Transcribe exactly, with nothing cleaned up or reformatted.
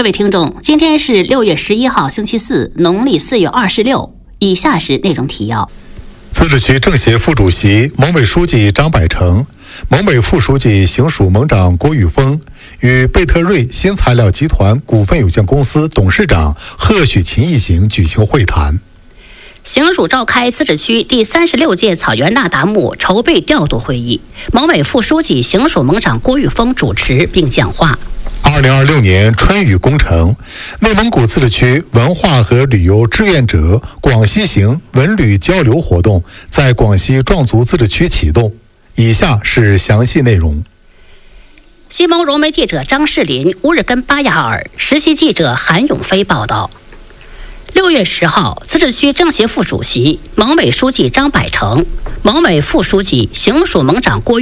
位听众，今天是六月十一号，星期四，农历四月二十六。以下是内容提要： 自治区政协副主席、盟委书记张百成，盟委副书记、行署盟长郭玉峰与贝特瑞新材料集团股份有限公司董事长贺许勤一行举行会谈。 行署召开自治区第三十六届草原纳达木筹备调度会议，盟委副书记、行署盟长郭玉峰主持并讲话。 二零二六年春雨工程，内蒙古自治区文化和旅游志愿者广西行文旅交流活动在广西壮族自治区启动。以下是详细内容。 西蒙融媒记者张世林、乌日根巴雅尔，实习记者韩永飞报道。六月十号，自治区政协副主席、盟委书记张百成，盟委副书记、行署盟长郭